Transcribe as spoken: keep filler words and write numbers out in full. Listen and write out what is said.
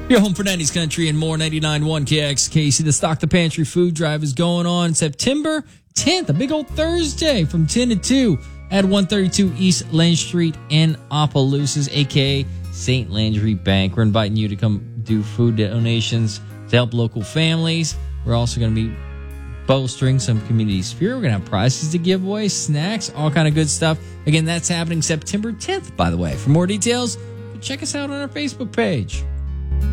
Your home for nineties country and more. ninety-nine point one K X K C. The Stock the Pantry food drive is going on September tenth, a big old Thursday from ten to two at one thirty-two East Lane Street in Opelousas, a k a. Saint Landry Bank. We're inviting you to come do food donations to help local families. We're also going to be bolstering some community spirit. We're going to have prizes to give away, snacks, all kind of good stuff. Again, that's happening September tenth, by the way. For more details, check us out on our Facebook page.